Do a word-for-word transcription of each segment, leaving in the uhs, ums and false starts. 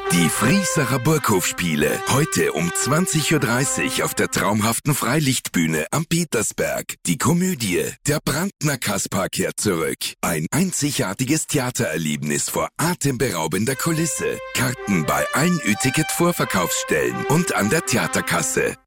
Die Friesacher Burghofspiele. Heute um zwanzig Uhr dreißig auf der traumhaften Freilichtbühne am Petersberg. Die Komödie Der Brandner Kaspar kehrt zurück. Ein einzigartiges Theatererlebnis vor atemberaubender Kulisse. Karten bei allen Ü-Ticket-Vorverkaufsstellen und an der Theaterkasse.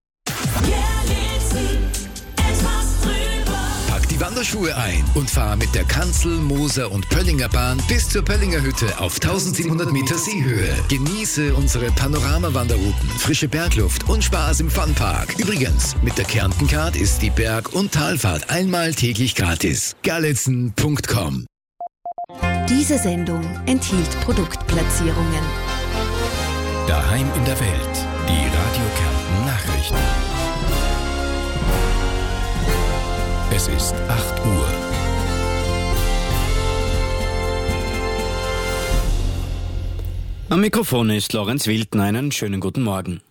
Die Wanderschuhe ein und fahr mit der Kanzel-, Moser- und Pöllinger Bahn bis zur Pöllinger Hütte auf tausendsiebenhundert Meter Seehöhe. Genieße unsere Panorama-Wanderrouten, frische Bergluft und Spaß im Funpark. Übrigens, mit der Kärnten-Card ist die Berg- und Talfahrt einmal täglich gratis. Galitzen Punkt com. Diese Sendung enthielt Produktplatzierungen. Daheim in der Welt. Die Radio Kärnten Nachrichten. Es ist acht Uhr. Am Mikrofon ist Lorenz Wildner. Einen schönen guten Morgen.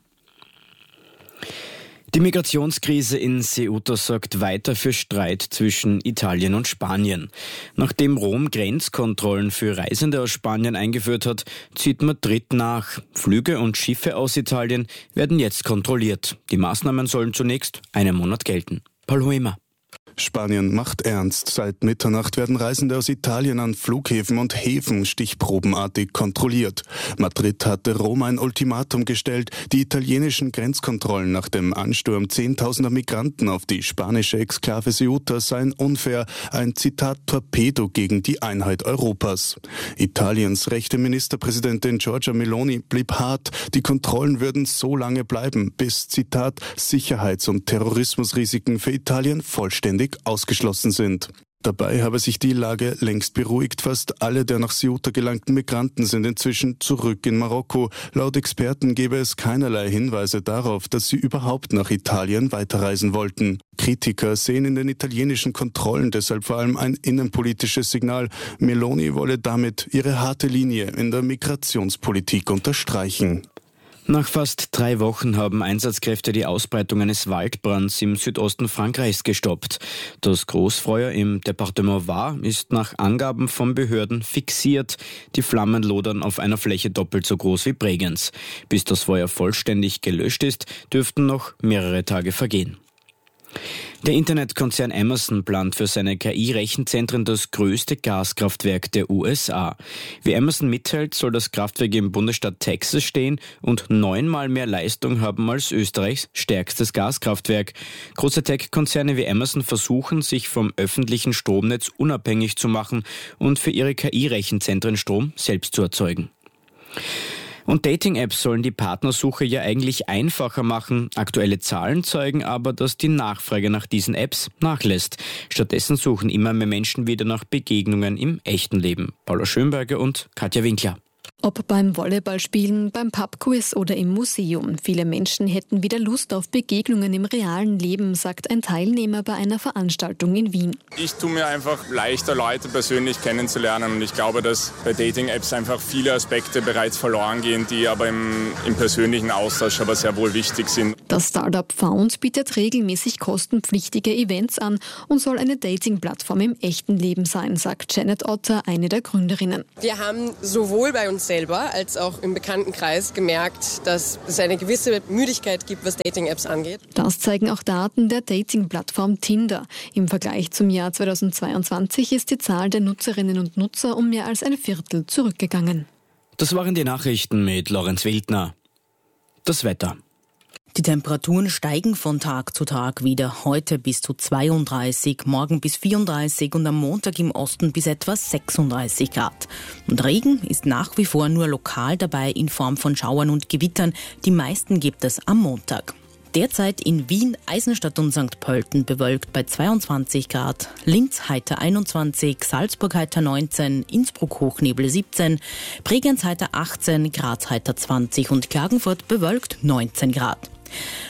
Die Migrationskrise in Ceuta sorgt weiter für Streit zwischen Italien und Spanien. Nachdem Rom Grenzkontrollen für Reisende aus Spanien eingeführt hat, zieht Madrid nach. Flüge und Schiffe aus Italien werden jetzt kontrolliert. Die Maßnahmen sollen zunächst einen Monat gelten. Paul Huemer. Spanien macht ernst. Seit Mitternacht werden Reisende aus Italien an Flughäfen und Häfen stichprobenartig kontrolliert. Madrid hatte Rom ein Ultimatum gestellt. Die italienischen Grenzkontrollen nach dem Ansturm zehntausender Migranten auf die spanische Exklave Ceuta seien unfair. Ein Zitat Torpedo gegen die Einheit Europas. Italiens rechte Ministerpräsidentin Giorgia Meloni blieb hart. Die Kontrollen würden so lange bleiben, bis, Zitat, Sicherheits- und Terrorismusrisiken für Italien vollständig ausgeschlossen sind. Dabei habe sich die Lage längst beruhigt. Fast alle der nach Ceuta gelangten Migranten sind inzwischen zurück in Marokko. Laut Experten gebe es keinerlei Hinweise darauf, dass sie überhaupt nach Italien weiterreisen wollten. Kritiker sehen in den italienischen Kontrollen deshalb vor allem ein innenpolitisches Signal. Meloni wolle damit ihre harte Linie in der Migrationspolitik unterstreichen. Nach fast drei Wochen haben Einsatzkräfte die Ausbreitung eines Waldbrands im Südosten Frankreichs gestoppt. Das Großfeuer im Departement Var ist nach Angaben von Behörden fixiert. Die Flammen lodern auf einer Fläche doppelt so groß wie Bregenz. Bis das Feuer vollständig gelöscht ist, dürften noch mehrere Tage vergehen. Der Internetkonzern Amazon plant für seine K I-Rechenzentren das größte Gaskraftwerk der U S A. Wie Amazon mitteilt, soll das Kraftwerk im Bundesstaat Texas stehen und neunmal mehr Leistung haben als Österreichs stärkstes Gaskraftwerk. Große Tech-Konzerne wie Amazon versuchen, sich vom öffentlichen Stromnetz unabhängig zu machen und für ihre K I-Rechenzentren Strom selbst zu erzeugen. Und Dating-Apps sollen die Partnersuche ja eigentlich einfacher machen. Aktuelle Zahlen zeigen aber, dass die Nachfrage nach diesen Apps nachlässt. Stattdessen suchen immer mehr Menschen wieder nach Begegnungen im echten Leben. Paula Schönberger und Katja Winkler. Ob beim Volleyballspielen, beim Pubquiz oder im Museum. Viele Menschen hätten wieder Lust auf Begegnungen im realen Leben, sagt ein Teilnehmer bei einer Veranstaltung in Wien. Ich tue mir einfach leichter, Leute persönlich kennenzulernen, und ich glaube, dass bei Dating-Apps einfach viele Aspekte bereits verloren gehen, die aber im, im persönlichen Austausch aber sehr wohl wichtig sind. Das Startup Found bietet regelmäßig kostenpflichtige Events an und soll eine Dating-Plattform im echten Leben sein, sagt Janet Otter, eine der Gründerinnen. Wir haben sowohl bei uns selber als auch im Bekanntenkreis gemerkt, dass es eine gewisse Müdigkeit gibt, was Dating-Apps angeht. Das zeigen auch Daten der Dating-Plattform Tinder. Im Vergleich zum Jahr zweitausendzweiundzwanzig ist die Zahl der Nutzerinnen und Nutzer um mehr als ein Viertel zurückgegangen. Das waren die Nachrichten mit Lorenz Wildner. Das Wetter. Die Temperaturen steigen von Tag zu Tag wieder. Heute bis zu zweiunddreißig, morgen bis vierunddreißig und am Montag im Osten bis etwa sechsunddreißig Grad. Und Regen ist nach wie vor nur lokal dabei in Form von Schauern und Gewittern. Die meisten gibt es am Montag. Derzeit in Wien, Eisenstadt und Sankt Pölten bewölkt bei zweiundzwanzig Grad, Linz heiter einundzwanzig, Salzburg heiter neunzehn, Innsbruck Hochnebel siebzehn, Bregenz heiter achtzehn, Graz heiter zwanzig und Klagenfurt bewölkt neunzehn Grad.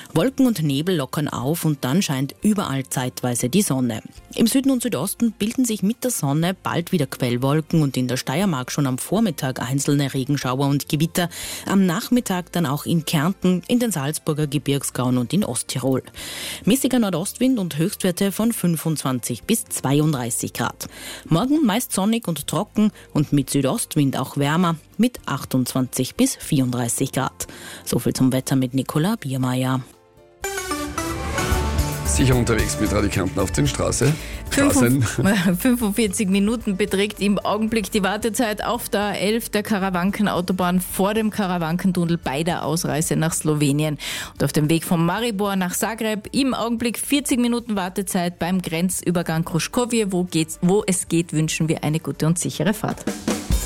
Wolken und Nebel lockern auf und dann scheint überall zeitweise die Sonne. Im Süden und Südosten bilden sich mit der Sonne bald wieder Quellwolken und in der Steiermark schon am Vormittag einzelne Regenschauer und Gewitter. Am Nachmittag dann auch in Kärnten, in den Salzburger Gebirgsgauen und in Osttirol. Mäßiger Nordostwind und Höchstwerte von fünfundzwanzig bis zweiunddreißig Grad. Morgen meist sonnig und trocken und mit Südostwind auch wärmer mit achtundzwanzig bis vierunddreißig Grad. Soviel zum Wetter mit Nicola Biermeier. Sicher unterwegs mit Radikanten auf den Straße. Straßen. fünfundvierzig Minuten beträgt im Augenblick die Wartezeit auf der A elf der Karawankenautobahn vor dem Karawankentunnel bei der Ausreise nach Slowenien. Und auf dem Weg von Maribor nach Zagreb im Augenblick vierzig Minuten Wartezeit beim Grenzübergang Kruškovje. Wo, geht's, wo es geht, wünschen wir eine gute und sichere Fahrt.